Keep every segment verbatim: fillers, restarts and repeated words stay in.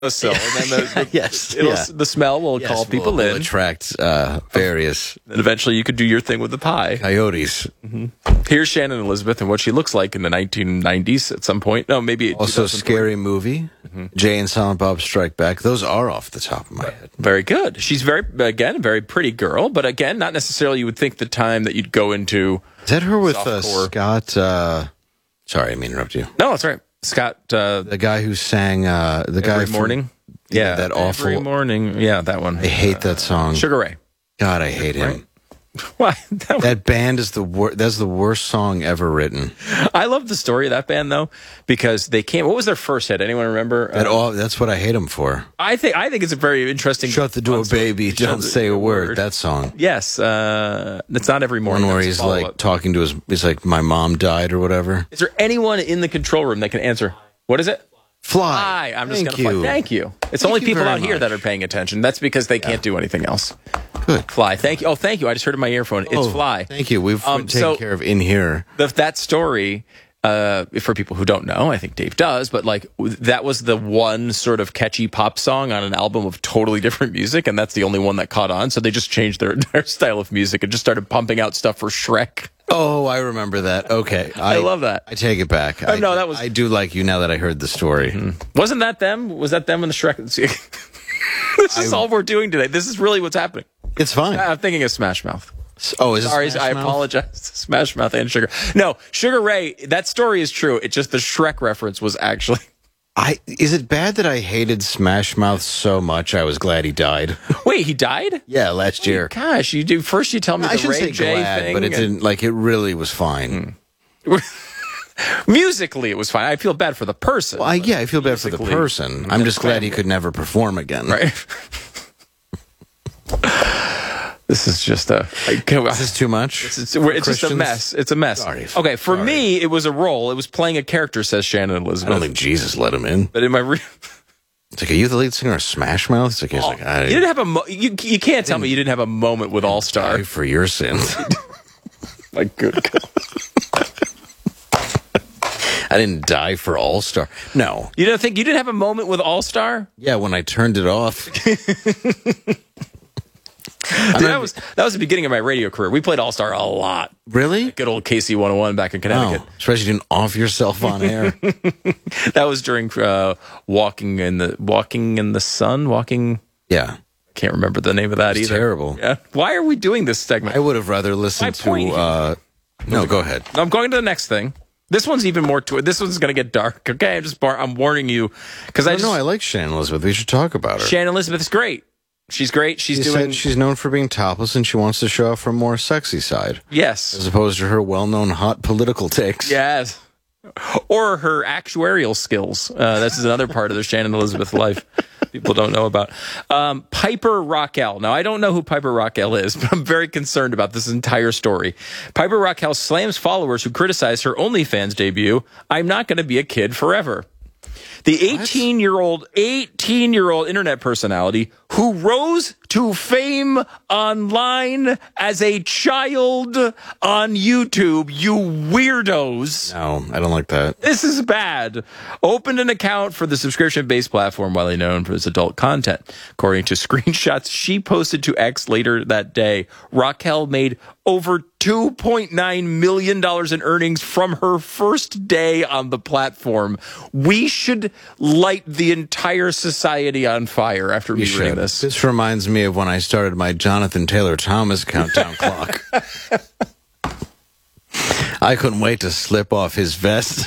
So, and then the, the, yes, it'll, yeah. the smell will yes, call people we'll, we'll in. attract uh, various. And eventually you could do your thing with the pie. Coyotes. Mm-hmm. Here's Shannon Elizabeth and what she looks like in the nineteen nineties at some point. No, maybe also Scary Movie. Mm-hmm. Jay and Silent Bob Strike Back. Those are off the top of my head. Very good. She's very, again, a very pretty girl, but again, not necessarily you would think the time that you'd go into. Is that her with uh, Scott? Uh, sorry, I mean interrupt you. No, that's right. Scott, uh, the guy who sang uh, the guy every from, morning. Yeah, yeah, that awful. Every morning. Yeah, that one. I hate that song. Sugar Ray. God, I hate him. Right? Why? That, that band is the worst. That's the worst song ever written. I love the story of that band though, because they came. What was their first hit? Anyone remember? That uh, all. That's what I hate them for. I think. I think it's a very interesting. Shut the door, baby. Don't say a word. word. That song. Yes, uh, it's not every morning. One where he's like up. talking to his. He's like, my mom died or whatever. Is there anyone in the control room that can answer? What is it? Fly. Fly. I'm just going to fly. Thank you. It's Thank only you people out much. here that are paying attention. That's because they can't yeah. do anything else. Good. Fly. Thank you. Oh, thank you. I just heard in my earphone. It's oh, Fly. Thank you. We've um, taken so care of in here. The, that story, uh, for people who don't know, I think Dave does, but like that was the one sort of catchy pop song on an album of totally different music, and that's the only one that caught on. So they just changed their, their style of music and just started pumping out stuff for Shrek. Oh, I remember that. Okay. I, I love that. I take it back. Oh, I, no, that was. I do like you now that I heard the story. Mm-hmm. Wasn't that them? Was that them in the Shrek? This is I, all we're doing today. This is really what's happening. It's fine. I'm thinking of Smash Mouth. Oh, is it Sorry, Smash I Mouth? apologize. Smash Mouth and Sugar. No, Sugar Ray, that story is true. It's just the Shrek reference was actually. I Is it bad that I hated Smash Mouth so much I was glad he died? Wait, he died? Yeah, last year. Oh, gosh, you do. First you tell me I the Ray say J glad, thing. but it didn't, like, it really was fine. Mm. Musically, it was fine. I feel bad for the person. Well, I, yeah, I feel bad for the person. I'm just glad he could never perform again. Right. This is just a. I, is this too much? It's, it's, it's just a mess. It's a mess. Sorry. Okay, for Sorry. me, it was a role. It was playing a character, says Shannon Elizabeth. I don't think Jesus let him in. But in my. Re- it's like, are you the lead singer of Smash Mouth? It's like, he's oh, like I, you didn't have a. Mo- you, you can't tell me you didn't have a moment with All Star. Die for your sins. My good God. I didn't die for All Star. No. You don't think you didn't have a moment with All Star? Yeah, when I turned it off. Dude, that was that was the beginning of my radio career. We played All Star a lot. Really? Like good old K C one oh one back in Connecticut. Oh, especially you didn't off yourself on air. That was during uh, walking in the walking in the sun. Walking. Yeah. Can't remember the name of that it's either. Terrible. Yeah. Why are we doing this segment? I would have rather listened My to. point Uh, no, go ahead. I'm going to the next thing. This one's even more to it. This one's going to get dark. Okay, I'm just bar- I'm warning you because I no, just, no, I like Shannon Elizabeth. We should talk about her. Shannon Elizabeth is great. She's great. She's she doing. Said she's known for being topless, and she wants to show off her more sexy side. Yes, as opposed to her well-known hot political takes. Yes, or her actuarial skills. Uh, this is another part of the Shannon Elizabeth life people don't know about. Um, Piper Raquel. Now, I don't know who Piper Raquel is, but I'm very concerned about this entire story. Piper Raquel slams followers who criticize her OnlyFans debut. I'm not going to be a kid forever. The eighteen-year-old, eighteen-year-old internet personality who rose to fame online as a child on YouTube, you weirdos. No, I don't like that. This is bad. Opened an account for the subscription-based platform widely known for its adult content. According to screenshots she posted to X later that day, Raquel made over two point nine million dollars in earnings from her first day on the platform. We should light the entire society on fire after me reading this. This reminds me of when I started my Jonathan Taylor Thomas countdown clock. I couldn't wait to slip off his vest.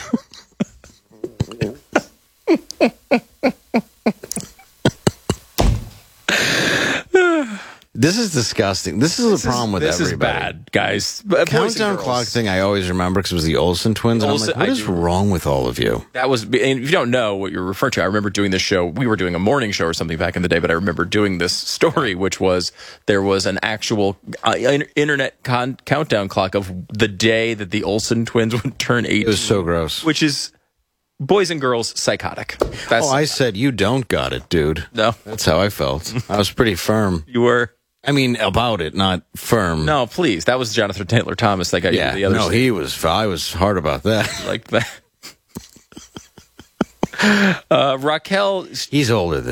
This is disgusting. This is the problem with this everybody. This is bad, guys. The countdown clock thing I always remember because it was the Olsen twins. And Olsen, I'm like, what I is do. wrong with all of you? That was, and if you don't know what you're referring to, I remember doing this show. We were doing a morning show or something back in the day, but I remember doing this story, which was there was an actual uh, internet con- countdown clock of the day that the Olsen twins would turn eighteen. It was so gross. Which is boys and girls psychotic. That's, oh, I said, you don't got it, dude. No. That's how I felt. I was pretty firm. You were? I mean, about it, not firm. No, please. That was Jonathan Taylor Thomas that got yeah, you to the other no, side. he was, I was hard about that. Like that. Uh, Raquel He's older than